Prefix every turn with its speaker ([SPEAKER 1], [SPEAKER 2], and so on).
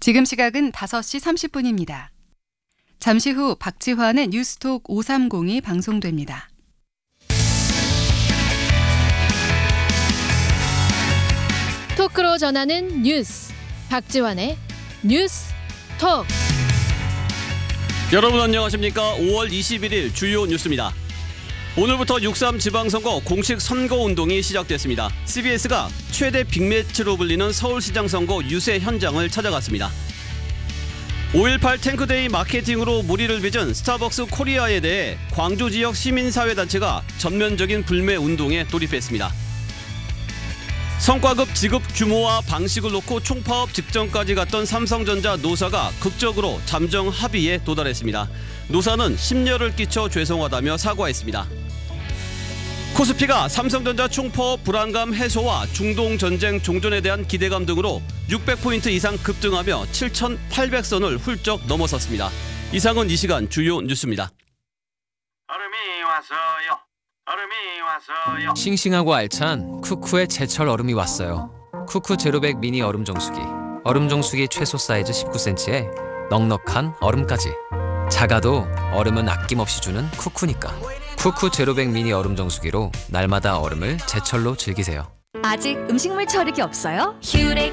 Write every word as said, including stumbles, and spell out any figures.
[SPEAKER 1] 지금 시각은 다섯 시 삼십 분입니다. 잠시 후 박지환의 뉴스톡 오삼공이 방송됩니다.
[SPEAKER 2] 토크로 전하는 뉴스, 박지환의 뉴스톡.
[SPEAKER 3] 여러분 안녕하십니까? 오월 이십일일 주요 뉴스입니다. 오늘부터 육삼 지방선거 공식 선거운동이 시작됐습니다. 씨비에스가 최대 빅매치로 불리는 서울시장 선거 유세 현장을 찾아갔습니다. 오일팔 탱크데이 마케팅으로 물의를 빚은 스타벅스 코리아에 대해 광주 지역 시민사회단체가 전면적인 불매 운동에 돌입했습니다. 성과급 지급 규모와 방식을 놓고 총파업 직전까지 갔던 삼성전자 노사가 극적으로 잠정 합의에 도달했습니다. 노사는 심려를 끼쳐 죄송하다며 사과했습니다. 코스피가 삼성전자 총파업 불안감 해소와 중동전쟁 종전에 대한 기대감 등으로 육백 포인트 이상 급등하며 칠천팔백 선을 훌쩍 넘어섰습니다. 이상은 이 시간 주요 뉴스입니다.
[SPEAKER 4] 얼음이 왔어요. 얼음이 왔어요.
[SPEAKER 5] 싱싱하고 알찬 쿠쿠의 제철 얼음이 왔어요. 쿠쿠 제로백 미니 얼음 정수기. 얼음 정수기 최소 사이즈 십구 센티미터에 넉넉한 얼음까지. 작아도 얼음은 아낌없이 주는 쿠쿠니까. 쿠쿠 제로백 미니 얼음 정수기로 날마다 얼음을 제철로 즐기세요.
[SPEAKER 6] 아직 음식물 처리기 없어요? 휴레